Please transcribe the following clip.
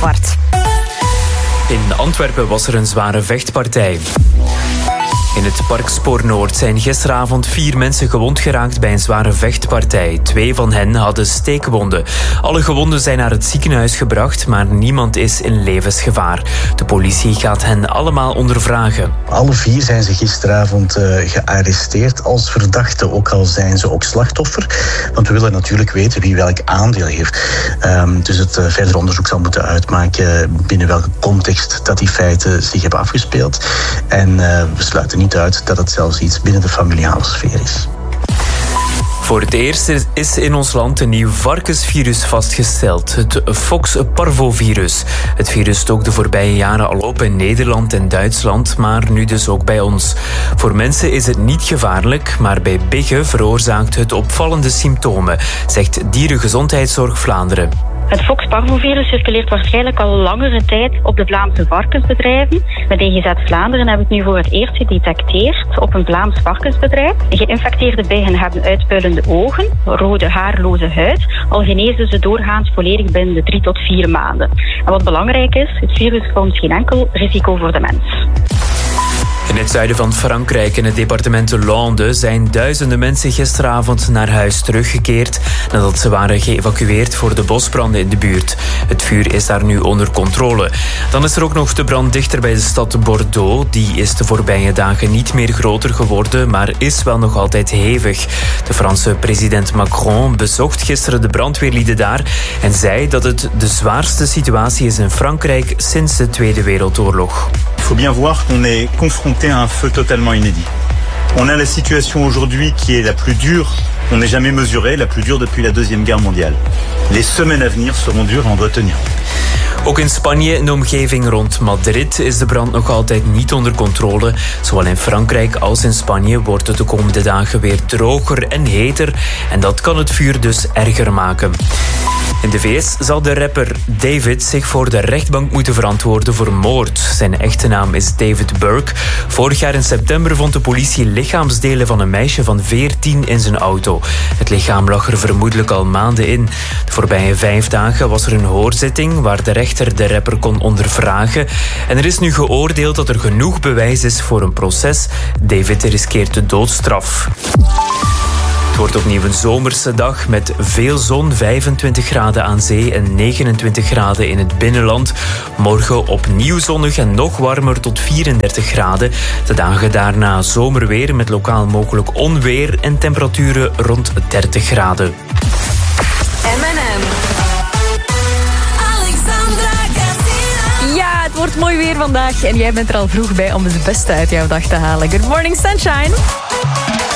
kwart. In Antwerpen was er een zware vechtpartij. In het Park Spoor Noord zijn gisteravond 4 mensen gewond geraakt bij een zware vechtpartij. 2 van hen hadden steekwonden. Alle gewonden zijn naar het ziekenhuis gebracht, maar niemand is in levensgevaar. De politie gaat hen allemaal ondervragen. Alle 4 zijn ze gisteravond gearresteerd als verdachten, ook al zijn ze ook slachtoffer. Want we willen natuurlijk weten wie welk aandeel heeft. Dus het verder onderzoek zal moeten uitmaken binnen welke context dat die feiten zich hebben afgespeeld. En we sluiten niet uit dat het zelfs iets binnen de familiale sfeer is. Voor het eerst is in ons land een nieuw varkensvirus vastgesteld. Het Fox-parvovirus. Het virus stook de voorbije jaren al op in Nederland en Duitsland, maar nu dus ook bij ons. Voor mensen is het niet gevaarlijk, maar bij biggen veroorzaakt het opvallende symptomen, zegt Dierengezondheidszorg Vlaanderen. Het Fox-parvovirus circuleert waarschijnlijk al langere tijd op de Vlaamse varkensbedrijven. Bij DGZ Vlaanderen hebben we het nu voor het eerst gedetecteerd op een Vlaams varkensbedrijf. Geïnfecteerde biggen hebben uitpuilende ogen, rode haarloze huid. Al genezen ze doorgaans volledig binnen de 3 tot 4 maanden. En wat belangrijk is, het virus vormt geen enkel risico voor de mens. In het zuiden van Frankrijk, in het departement de Landes, zijn duizenden mensen gisteravond naar huis teruggekeerd nadat ze waren geëvacueerd voor de bosbranden in de buurt. Het vuur is daar nu onder controle. Dan is er ook nog de brand dichter bij de stad Bordeaux. Die is de voorbije dagen niet meer groter geworden, maar is wel nog altijd hevig. De Franse president Macron bezocht gisteren de brandweerlieden daar en zei dat het de zwaarste situatie is in Frankrijk sinds de Tweede Wereldoorlog. Il faut bien voir qu'on est confronté à un feu totalement inédit. On a la situation aujourd'hui qui est la plus dure, on n'est jamais mesuré, la plus dure depuis la Deuxième Guerre mondiale. Les semaines à venir seront dures en on doit tenir. Ook in Spanje, in de omgeving rond Madrid, is de brand nog altijd niet onder controle. Zowel in Frankrijk als in Spanje wordt het de komende dagen weer droger en heter. En dat kan het vuur dus erger maken. In de VS zal de rapper David zich voor de rechtbank moeten verantwoorden voor moord. Zijn echte naam is David Burke. Vorig jaar in september vond de politie lichaamsdelen van een meisje van 14 in zijn auto. Het lichaam lag er vermoedelijk al maanden in. De voorbije 5 dagen was er een hoorzitting waar de rechter de rapper kon ondervragen. En er is nu geoordeeld dat er genoeg bewijs is voor een proces. David riskeert de doodstraf. Het wordt opnieuw een zomerse dag met veel zon, 25 graden aan zee en 29 graden in het binnenland. Morgen opnieuw zonnig en nog warmer tot 34 graden. De dagen daarna zomerweer met lokaal mogelijk onweer en temperaturen rond 30 graden. M&M. Ja, het wordt mooi weer vandaag en jij bent er al vroeg bij om het beste uit jouw dag te halen. Good morning, sunshine.